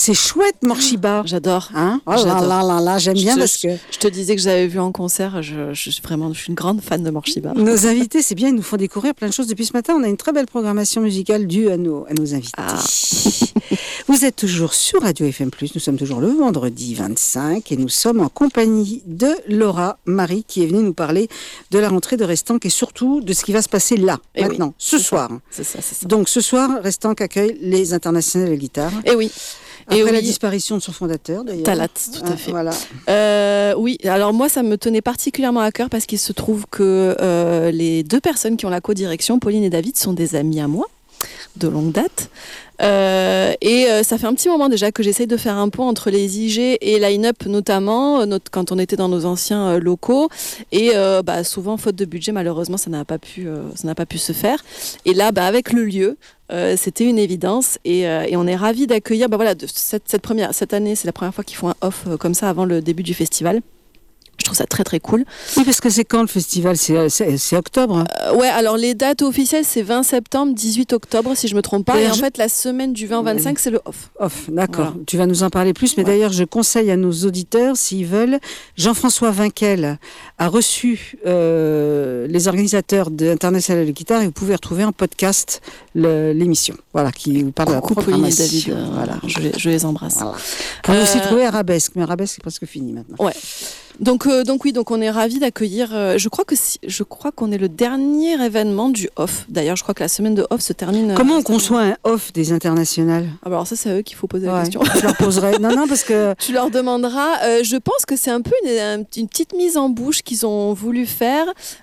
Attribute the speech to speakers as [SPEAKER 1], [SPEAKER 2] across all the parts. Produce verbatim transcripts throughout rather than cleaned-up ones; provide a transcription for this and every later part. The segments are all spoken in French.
[SPEAKER 1] c'est chouette, Morshiba.
[SPEAKER 2] J'adore.
[SPEAKER 1] Hein oh
[SPEAKER 2] J'adore.
[SPEAKER 1] là là là là, j'aime
[SPEAKER 2] Je
[SPEAKER 1] bien
[SPEAKER 2] te,
[SPEAKER 1] parce que...
[SPEAKER 2] Je te disais que j'avais vu en concert, je, je, suis vraiment, je suis une grande fan de Morshiba.
[SPEAKER 1] Nos invités, c'est bien, ils nous font découvrir plein de choses. Depuis ce matin, on a une très belle programmation musicale due à nos, à nos invités.
[SPEAKER 2] Ah.
[SPEAKER 1] Vous êtes toujours sur Radio F M plus, nous sommes toujours le vendredi vingt-cinq et nous sommes en compagnie de Laura Marie qui est venue nous parler de la rentrée de Restanques et surtout de ce qui va se passer là, et maintenant, oui, ce soir.
[SPEAKER 2] C'est ça, c'est ça.
[SPEAKER 1] Donc ce soir, Restanques accueille les internationales de guitare.
[SPEAKER 2] Et oui.
[SPEAKER 1] Après
[SPEAKER 2] et oui.
[SPEAKER 1] la disparition de son fondateur, d'ailleurs.
[SPEAKER 2] Talat, tout à fait.
[SPEAKER 1] Ah, voilà.
[SPEAKER 2] Euh, oui, alors moi, ça me tenait particulièrement à cœur parce qu'il se trouve que euh, les deux personnes qui ont la co-direction, Pauline et David, sont des amis à moi, de longue date. Euh, et euh, ça fait un petit moment déjà que j'essaye de faire un pont entre les I G et Line-Up notamment, notre, quand on était dans nos anciens euh, locaux. Et euh, bah, souvent, faute de budget, malheureusement, ça n'a pas pu, euh, ça n'a pas pu se faire. Et là, bah, avec le lieu, euh, c'était une évidence. Et, euh, et on est ravis d'accueillir. Bah, voilà, de cette, cette, première, cette année, c'est la première fois qu'ils font un off euh, comme ça avant le début du festival. Je trouve ça très très cool.
[SPEAKER 1] Oui, parce que c'est quand le festival ? C'est, c'est, c'est octobre.
[SPEAKER 2] Euh, ouais, alors les dates officielles, c'est vingt septembre, dix-huit octobre, si je me trompe pas. D'ailleurs, et en je... fait, la semaine du vingt vingt-cinq, c'est le off.
[SPEAKER 1] Off, d'accord. Voilà. Tu vas nous en parler plus. Mais ouais. D'ailleurs, je conseille à nos auditeurs, s'ils veulent, Jean-François Vinquel a reçu euh, les organisateurs de l'International de guitare et vous pouvez retrouver en podcast le, l'émission. Voilà, qui vous parle de la programmation.
[SPEAKER 2] David, euh, voilà, je les, je les embrasse.
[SPEAKER 1] Voilà. Vous pouvez euh... aussi trouver Arabesque, mais Arabesque est presque fini maintenant.
[SPEAKER 2] Ouais. Donc, euh, donc oui, donc on est ravis d'accueillir. Euh, je crois que si, je crois qu'on est le dernier événement du off. D'ailleurs, je crois que la semaine de off se termine.
[SPEAKER 1] Comment on
[SPEAKER 2] euh,
[SPEAKER 1] conçoit un off des internationales ?
[SPEAKER 2] Ah bah alors ça, c'est à eux qu'il faut poser
[SPEAKER 1] ouais,
[SPEAKER 2] la question.
[SPEAKER 1] Je leur poserai. Non, non, parce que
[SPEAKER 2] tu leur demanderas. Euh, je pense que c'est un peu une, une petite mise en bouche qu'ils ont voulu faire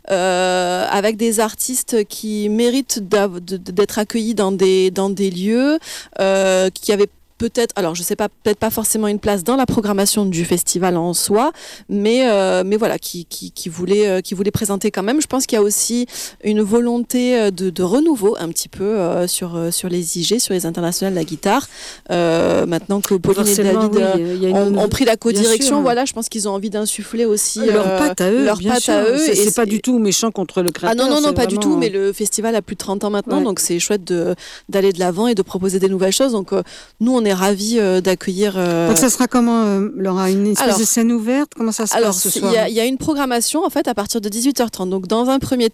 [SPEAKER 2] euh, avec des artistes qui méritent d'être accueillis dans des dans des lieux euh, qui avaient peut-être, alors je sais pas, peut-être pas forcément une place dans la programmation du festival en soi, mais euh, mais voilà, qui qui qui voulait euh, qui voulait présenter quand même. Je pense qu'il y a aussi une volonté de, de renouveau un petit peu euh, sur sur les I G, sur les internationales de la guitare. Euh, maintenant que Pauline et David
[SPEAKER 1] oui,
[SPEAKER 2] euh, ont, une... ont pris la co-direction, voilà, je pense qu'ils ont envie d'insuffler aussi
[SPEAKER 1] euh, leur patte à eux,
[SPEAKER 2] leur
[SPEAKER 1] bien
[SPEAKER 2] patte
[SPEAKER 1] sûr.
[SPEAKER 2] à eux.
[SPEAKER 1] C'est,
[SPEAKER 2] et
[SPEAKER 1] c'est,
[SPEAKER 2] c'est
[SPEAKER 1] pas du tout méchant contre le créateur.
[SPEAKER 2] Ah non non non, pas
[SPEAKER 1] vraiment...
[SPEAKER 2] du tout. Mais le festival a plus de trente ans maintenant, ouais. Donc c'est chouette de d'aller de l'avant et de proposer des nouvelles choses. Donc euh, nous on est ravis euh, d'accueillir. Euh...
[SPEAKER 1] Donc ça sera comment, euh, Laura, une espèce
[SPEAKER 2] alors,
[SPEAKER 1] de scène ouverte ? Comment ça se
[SPEAKER 2] alors,
[SPEAKER 1] passe ce soir ?
[SPEAKER 2] Il y, y a une programmation en fait à partir de dix-huit heures trente. Donc dans un premier